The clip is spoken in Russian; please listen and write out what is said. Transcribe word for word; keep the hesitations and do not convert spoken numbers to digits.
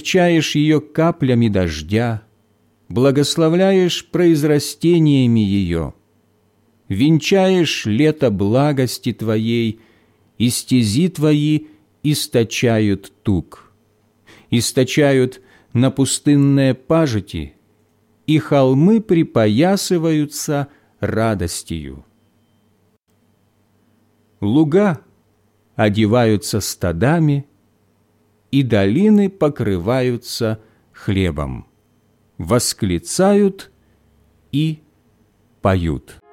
смягчаешь ее каплями дождя, благословляешь произрастениями ее, венчаешь лето благости Твоей, и стези Твои источают тук, источают на пустынные пажити, и холмы припоясываются радостью. Луга одеваются стадами, и долины покрываются хлебом, восклицают и поют.